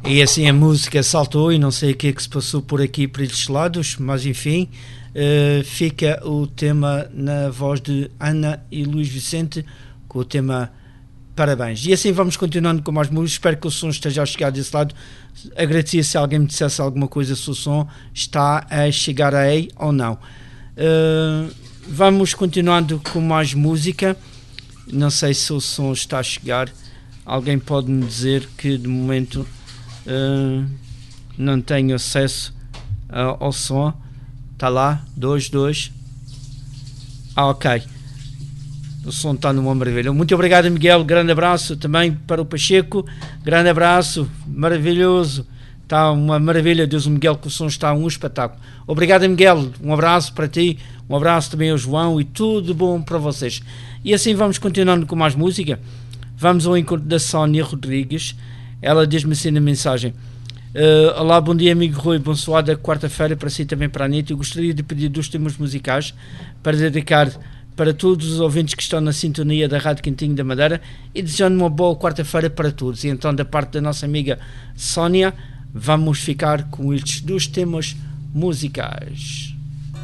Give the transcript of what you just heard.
E assim a música saltou e não sei o que é que se passou por aqui para estes lados, mas enfim, fica o tema na voz de Ana e Luís Vicente com o tema Parabéns. E assim vamos continuando com mais músicas. Espero que o som esteja a chegar desse lado. Agradecia se alguém me dissesse alguma coisa, se o som está a chegar aí ou não. Vamos continuando com mais música. Não sei se o som está a chegar. Alguém pode me dizer que de momento não tenho acesso ao som. Está lá, 2. Ok. O som está numa maravilha. Muito obrigado, Miguel. Grande abraço também para o Pacheco. Grande abraço. Maravilhoso. Está uma maravilha. Deus, o Miguel, que o som está um espetáculo. Obrigado, Miguel. Um abraço para ti. Um abraço também ao João e tudo bom para vocês. E assim vamos continuando com mais música. Vamos ao encontro da Sónia Rodrigues. Ela diz-me assim na mensagem: olá, bom dia, amigo Rui, bonsoada quarta-feira para si, também para a Anitta. Eu gostaria de pedir 2 temas musicais para dedicar para todos os ouvintes que estão na sintonia da Rádio Quentinho da Madeira e desejando uma boa quarta-feira para todos. E então, da parte da nossa amiga Sónia, vamos ficar com estes 2 temas musicais.